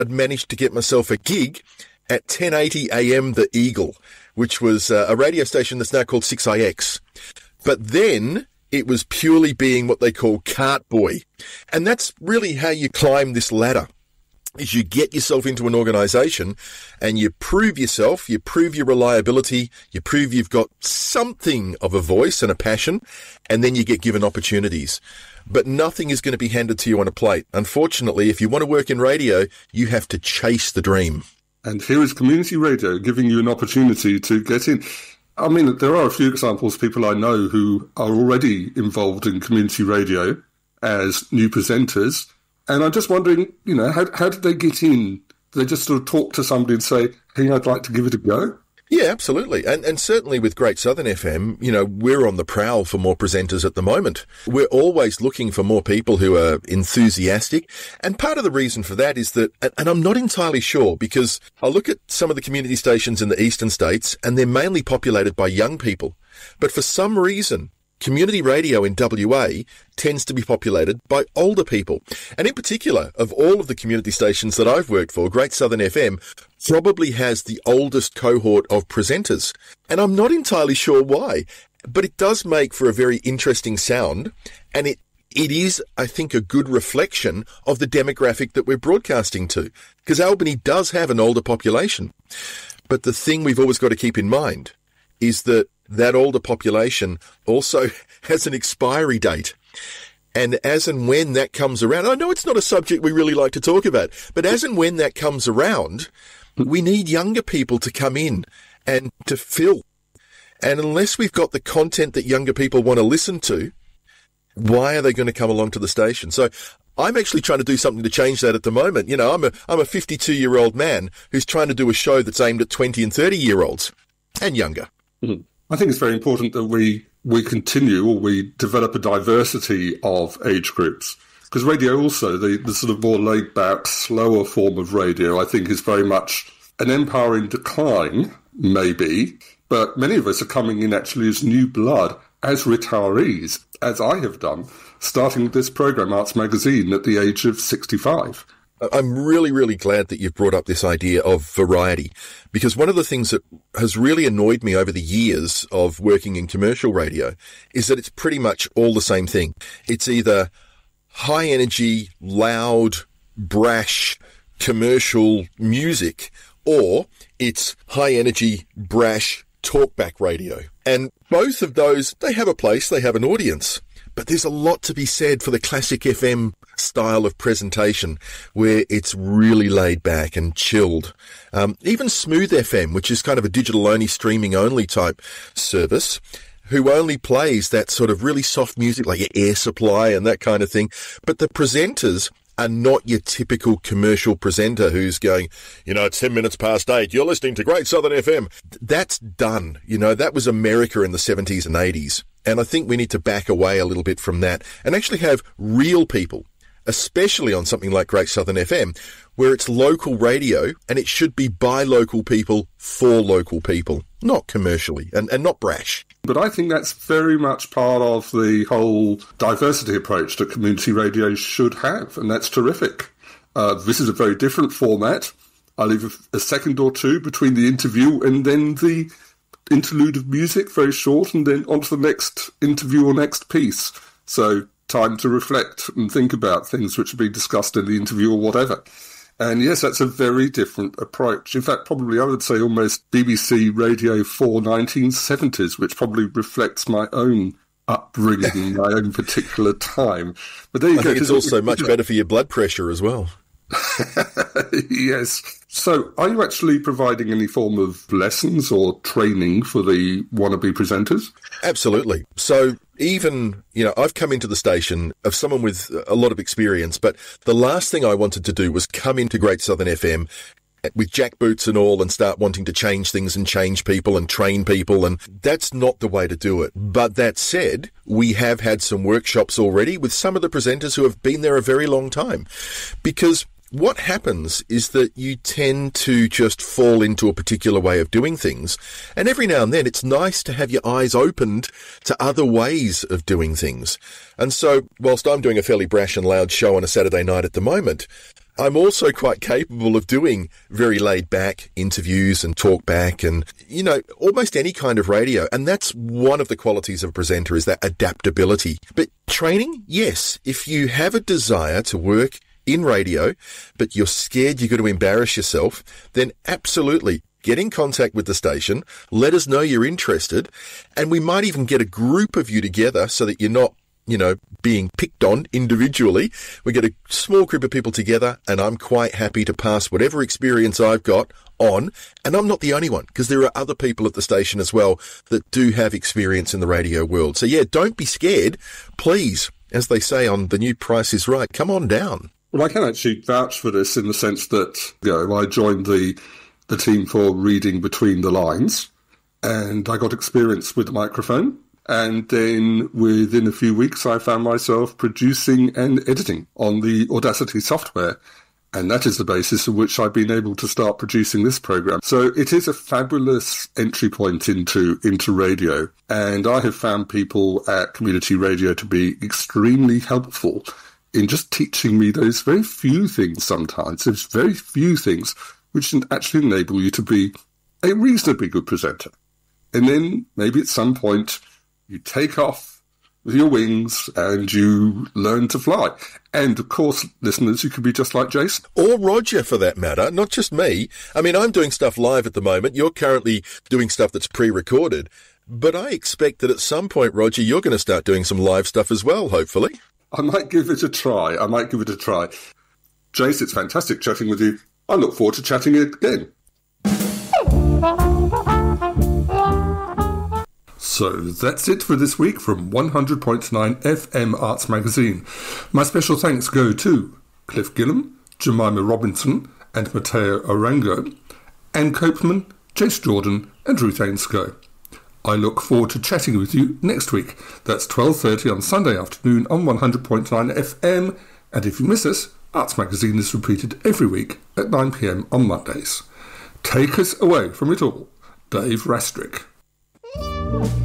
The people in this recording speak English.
I'd managed to get myself a gig at 1080 AM The Eagle, which was a radio station that's now called 6IX. But then it was purely being what they call cart boy. And that's really how you climb this ladder, is you get yourself into an organisation and you prove yourself, you prove your reliability, you prove you've got something of a voice and a passion, and then you get given opportunities. But nothing is going to be handed to you on a plate. Unfortunately, if you want to work in radio, you have to chase the dream. And here is community radio giving you an opportunity to get in. I mean, there are a few examples, people I know who are already involved in community radio as new presenters. And I'm just wondering, you know, how did they get in? They just sort of talk to somebody and say, hey, I'd like to give it a go? Yeah, absolutely. And certainly with Great Southern FM, you know, we're on the prowl for more presenters at the moment. We're always looking for more people who are enthusiastic. And part of the reason for that is that, and I'm not entirely sure, because I look at some of the community stations in the eastern states and they're mainly populated by young people. But for some reason, community radio in WA tends to be populated by older people. And in particular, of all of the community stations that I've worked for, Great Southern FM probably has the oldest cohort of presenters. And I'm not entirely sure why, but it does make for a very interesting sound. And it is, I think, a good reflection of the demographic that we're broadcasting to, because Albany does have an older population. But the thing we've always got to keep in mind is that older population also has an expiry date. And as and when that comes around, I know it's not a subject we really like to talk about, but as and when that comes around, we need younger people to come in and to fill. And unless we've got the content that younger people want to listen to, why are they going to come along to the station? So I'm actually trying to do something to change that at the moment. You know, I'm a 52-year-old man who's trying to do a show that's aimed at 20 and 30-year-olds and younger. Mm-hmm. I think it's very important that we continue, or we develop a diversity of age groups. Because radio also, the sort of more laid-back, slower form of radio, I think is very much an empire in decline, maybe, but many of us are coming in actually as new blood, as retirees, as I have done, starting this programme, Arts Magazine, at the age of 65. I'm really, really glad that you've brought up this idea of variety, because one of the things that has really annoyed me over the years of working in commercial radio is that it's pretty much all the same thing. It's either high energy, loud, brash, commercial music, or it's high energy, brash, talkback radio. And both of those, they have a place, they have an audience. But there's a lot to be said for the classic FM style of presentation where it's really laid back and chilled. Even Smooth FM, which is kind of a digital-only, streaming-only type service, who only plays that sort of really soft music like your Air Supply and that kind of thing. But the presenters are not your typical commercial presenter who's going, you know, it's 10 minutes past 8, you're listening to Great Southern FM. That's done. You know, that was America in the 70s and 80s. And I think we need to back away a little bit from that and actually have real people, especially on something like Great Southern FM, where it's local radio and it should be by local people for local people, not commercially and not brash. But I think that's very much part of the whole diversity approach that community radio should have, and that's terrific. This is a very different format. I leave a second or two between the interview and then the interlude of music, very short, and then on to the next interview or next piece. So time to reflect and think about things which have been discussed in the interview or whatever. And yes, that's a very different approach. In fact, probably I would say almost BBC Radio 4 1970s, which probably reflects my own upbringing, my own particular time. But there you go. I think it's also much better for your blood pressure as well. Yes. So are you actually providing any form of lessons or training for the wannabe presenters? Absolutely. So even, you know, I've come into the station of someone with a lot of experience, but the last thing I wanted to do was come into Great Southern FM with jackboots and all and start wanting to change things and change people and train people, and that's not the way to do it. But that said, we have had some workshops already with some of the presenters who have been there a very long time, because what happens is that you tend to just fall into a particular way of doing things. And every now and then it's nice to have your eyes opened to other ways of doing things. And so whilst I'm doing a fairly brash and loud show on a Saturday night at the moment, I'm also quite capable of doing very laid-back interviews and talk-back and, almost any kind of radio. And that's one of the qualities of a presenter, is that adaptability. But training, yes. If you have a desire to work in radio, but you're scared you're going to embarrass yourself, then absolutely get in contact with the station, let us know you're interested, and we might even get a group of you together so that you're not, being picked on individually. We get a small group of people together, and I'm quite happy to pass whatever experience I've got on, and I'm not the only one, because there are other people at the station as well that do have experience in the radio world. So yeah, don't be scared. Please, as they say on The New Price is Right, come on down. Well, I can actually vouch for this in the sense that, I joined the team for reading between the lines, and I got experience with the microphone. And then within a few weeks, I found myself producing and editing on the Audacity software. And that is the basis on which I've been able to start producing this program. So it is a fabulous entry point into radio. And I have found people at community radio to be extremely helpful in just teaching me those very few things sometimes. There's very few things which can actually enable you to be a reasonably good presenter. And then maybe at some point you take off with your wings and you learn to fly. And of course, listeners, you could be just like Jason. Or Roger, for that matter, not just me. I mean, I'm doing stuff live at the moment. You're currently doing stuff that's pre-recorded. But I expect that at some point, Roger, you're going to start doing some live stuff as well, hopefully. I might give it a try. Jace, it's fantastic chatting with you. I look forward to chatting again. So that's it for this week from 100.9 FM Arts Magazine. My special thanks go to Cliff Gillam, Jemima Robinson and Matteo Arango, Anne Copeman, Jace Jordan and Ruth Ainscoe. I look forward to chatting with you next week. That's 12:30 on Sunday afternoon on 100.9 FM, and if you miss us, Arts Magazine is repeated every week at 9 p.m. on Mondays. Take us away from it all, Dave Rastrick.